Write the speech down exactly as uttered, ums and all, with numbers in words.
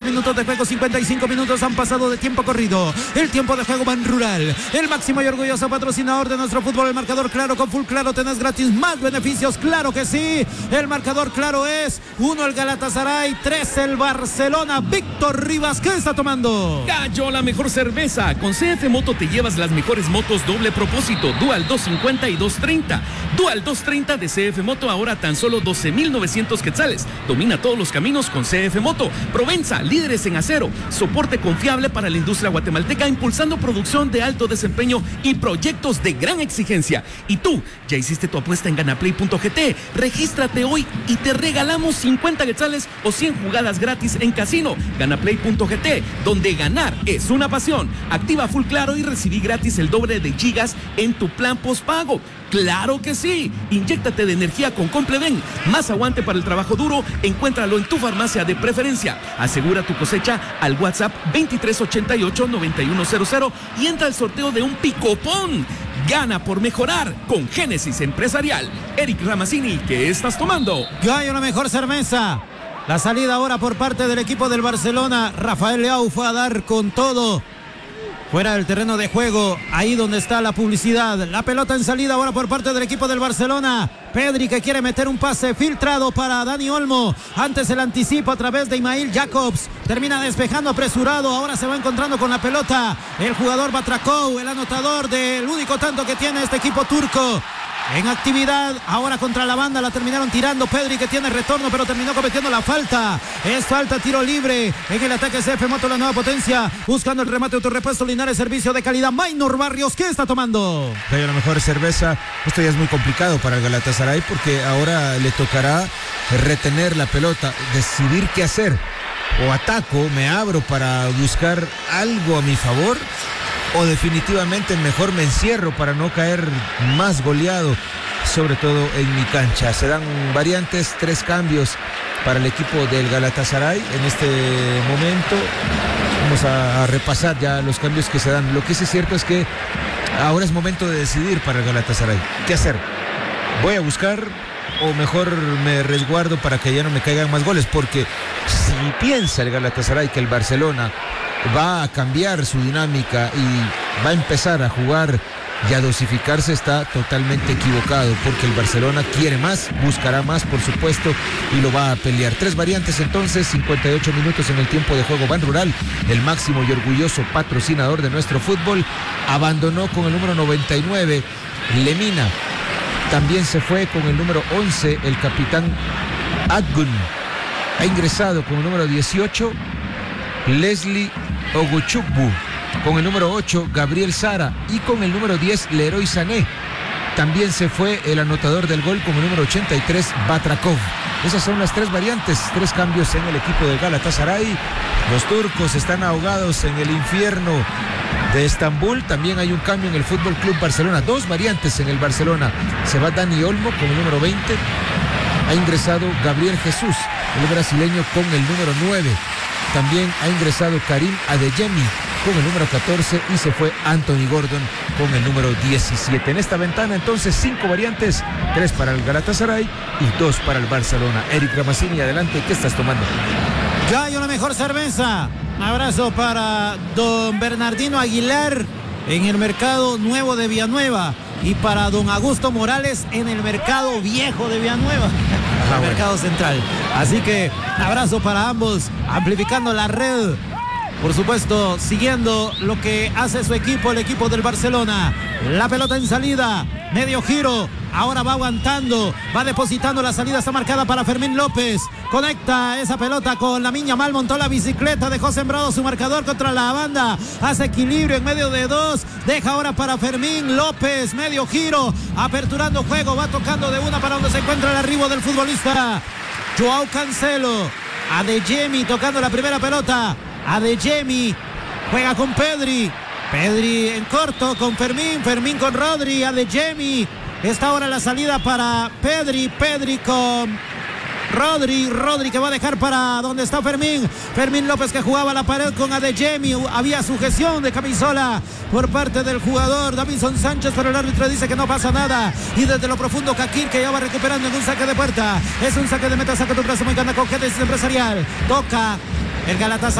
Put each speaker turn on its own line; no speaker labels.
minutos de juego, cincuenta y cinco minutos han pasado de tiempo corrido. El tiempo de juego Ban Rural, el máximo y orgulloso patrocinador de nuestro fútbol. El marcador claro, con Full Claro tenés gratis más beneficios, claro que sí. El marcador claro es uno el Galatasaray, tres el Barcelona. Víctor Rivas, ¿qué está tomando?
Gallo, la mejor cerveza. Con C F Moto te llevas las mejores motos doble propósito, Dual doscientos cincuenta y doscientos treinta. Dual doscientos treinta de C F Moto ahora tan solo doce mil novecientos quetzales. Domina todos los caminos con C F Moto. Provenza, líderes en acero. Soporte confiable para la industria guatemalteca, impulsando producción de alto desempeño y proyectos de gran exigencia. Y tú, ¿ya hiciste tu apuesta en ganaplay punto g t? Regístrate hoy y te regalamos cincuenta quetzales o cien jugadas gratis en casino. ganaplay punto g t, donde ganar es una pasión. Activa Full Claro y recibí gratis el doble de gigas en tu plan postpago. ¡Claro que sí! Inyéctate de energía con Compleven. Más aguante para el trabajo duro. Encuéntralo en tu farmacia de preferencia. Asegura tu cosecha al WhatsApp veintitrés ochenta y ocho noventa y uno cero cero y entra al sorteo de un picopón. Gana por mejorar con Génesis Empresarial. Eric Ramazzini, ¿qué estás tomando?
Gallo, la mejor cerveza. La salida ahora por parte del equipo del Barcelona. Rafael Leao fue a dar con todo fuera del terreno de juego, ahí donde está la publicidad. La pelota en salida ahora por parte del equipo del Barcelona. Pedri, que quiere meter un pase filtrado para Dani Olmo. Antes el anticipo a través de Ismail Jacobs. Termina despejando apresurado. Ahora se va encontrando con la pelota el jugador Batrakou, el anotador del único tanto que tiene este equipo turco en actividad. Ahora contra la banda la terminaron tirando. Pedri, que tiene retorno, pero terminó cometiendo la falta. Es falta, tiro libre en el ataque. C F Moto, la nueva potencia, buscando el remate. Autorepuesto Linares, servicio de calidad. Maynor Barrios, ¿qué está tomando?
Hay la mejor cerveza. Esto ya es muy complicado para el Galatasaray, porque ahora le tocará retener la pelota, decidir qué hacer. O ataco, me abro para buscar algo a mi favor, o definitivamente mejor me encierro para no caer más goleado, sobre todo en mi cancha. Se dan variantes, tres cambios para el equipo del Galatasaray en este momento. Vamos a, a repasar ya los cambios que se dan. Lo que sí es cierto es que ahora es momento de decidir para el Galatasaray. ¿Qué hacer? ¿Voy a buscar o mejor me resguardo para que ya no me caigan más goles? Porque si piensa el Galatasaray que el Barcelona va a cambiar su dinámica y va a empezar a jugar y a dosificarse, está totalmente equivocado, porque el Barcelona quiere más, buscará más, por supuesto, y lo va a pelear. Tres variantes entonces, cincuenta y ocho minutos en el tiempo de juego. Ban Rural, el máximo y orgulloso patrocinador de nuestro fútbol, abandonó con el número noventa y nueve, Lemina. También se fue con el número once, el capitán Adgun. Ha ingresado con el número dieciocho, Leslie Oguchukwu. Con el número ocho, Gabriel Sara. Y con el número diez, Leroy Sané. También se fue el anotador del gol con el número ochenta y tres, Batrakov. Esas son las tres variantes, tres cambios en el equipo de Galatasaray. Los turcos están ahogados en el infierno de Estambul. También hay un cambio en el Fútbol Club Barcelona. Dos variantes en el Barcelona. Se va Dani Olmo con el número veinte. Ha ingresado Gabriel Jesús, el brasileño, con el número nueve. También ha ingresado Karim Adeyemi con el número catorce y se fue Anthony Gordon con el número diecisiete. En esta ventana entonces cinco variantes, tres para el Galatasaray y dos para el Barcelona. Eric Ramazzini, adelante, ¿qué estás tomando?
Gallo, la mejor cerveza. Un abrazo para don Bernardino Aguilar en el mercado nuevo de Villanueva y para don Augusto Morales en el mercado viejo de Villanueva. Ah, el mercado central. Así que abrazo para ambos, amplificando la red. Por supuesto, siguiendo lo que hace su equipo, el equipo del Barcelona. La pelota en salida, medio giro. Ahora va aguantando, va depositando, la salida está marcada para Fermín López. Conecta esa pelota con Lamine Yamal, montó la bicicleta, dejó sembrado su marcador contra la banda. Hace equilibrio en medio de dos, deja ahora para Fermín López, medio giro, aperturando juego, va tocando de una para donde se encuentra el arribo del futbolista Joao Cancelo. Adeyemi tocando la primera pelota. Adeyemi juega con Pedri. Pedri en corto con Fermín. Fermín con Rodri. Adeyemi. Está ahora la salida para Pedri. Pedri con Rodri. Rodri que va a dejar para donde está Fermín. Fermín López que jugaba a la pared con Adeyemi. Había sujeción de camisola por parte del jugador Davinson Sánchez, pero el árbitro dice que no pasa nada. Y desde lo profundo Kakir, que ya va recuperando en un saque de puerta. Es un saque de meta. Saca tu brazo muy gana con Génesis Empresarial. Toca el Galatasaray.